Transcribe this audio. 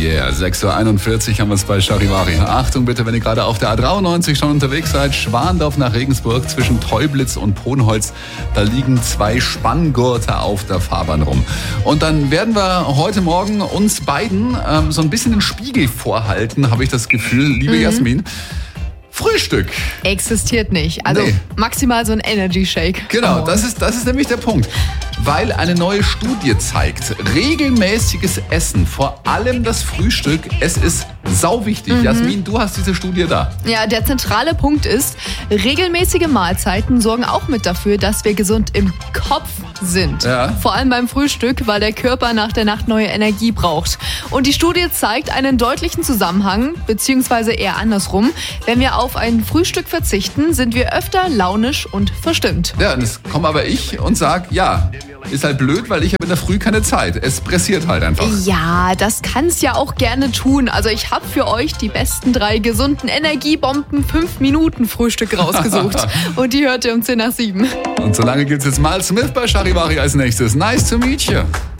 Yeah, 6.41 Uhr haben wir es bei Charivari. Achtung bitte, wenn ihr gerade auf der A93 schon unterwegs seid, Schwandorf nach Regensburg zwischen Teublitz und Ponholz, da liegen 2 Spanngurte auf der Fahrbahn rum. Und dann werden wir heute Morgen uns beiden so ein bisschen den Spiegel vorhalten, habe ich das Gefühl, liebe Jasmin. Frühstück Existiert nicht. Also maximal so ein Energy Shake. Genau, das ist nämlich der Punkt. Weil eine neue Studie zeigt, regelmäßiges Essen, vor allem das Frühstück, es ist sauwichtig. Jasmin, du hast diese Studie da. Ja, der zentrale Punkt ist, regelmäßige Mahlzeiten sorgen auch mit dafür, dass wir gesund im Kopf sind. Ja. Vor allem beim Frühstück, weil der Körper nach der Nacht neue Energie braucht. Und die Studie zeigt einen deutlichen Zusammenhang, beziehungsweise eher andersrum. Wenn wir auf ein Frühstück verzichten, sind wir öfter launisch und verstimmt. Ja, und jetzt komme aber ich und sage, ja, ist halt blöd, weil ich habe in der Früh keine Zeit. Es pressiert halt einfach. Ja, das kannst ja auch gerne tun. Also ich habe für euch die besten 3 gesunden Energiebomben 5-Minuten-Frühstück rausgesucht. Und die hört ihr um 10 nach 7. Und solange gibt's jetzt Mal Smith bei Charivari als nächstes. Nice to meet you.